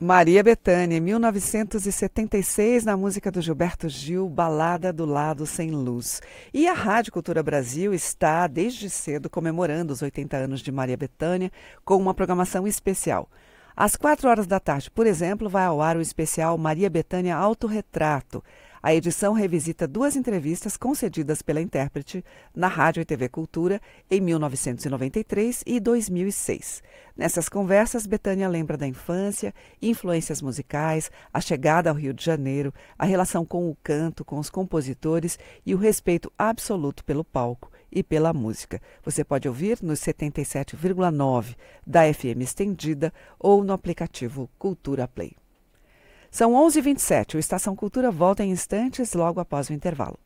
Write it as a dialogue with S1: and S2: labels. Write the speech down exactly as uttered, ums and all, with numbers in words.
S1: Maria Bethânia, em mil novecentos e setenta e seis, na música do Gilberto Gil, Balada do Lado Sem Luz. E a Rádio Cultura Brasil está, desde cedo, comemorando os oitenta anos de Maria Bethânia com uma programação especial. Às quatro horas da tarde, por exemplo, vai ao ar o especial Maria Bethânia Autorretrato. A edição revisita duas entrevistas concedidas pela intérprete na Rádio e T V Cultura em mil novecentos e noventa e três e dois mil e seis. Nessas conversas, Bethânia lembra da infância, influências musicais, a chegada ao Rio de Janeiro, a relação com o canto, com os compositores e o respeito absoluto pelo palco e pela música. Você pode ouvir nos setenta e sete vírgula nove da F M Estendida ou no aplicativo Cultura Play. São onze e vinte e sete, o Estação Cultura volta em instantes logo após o intervalo.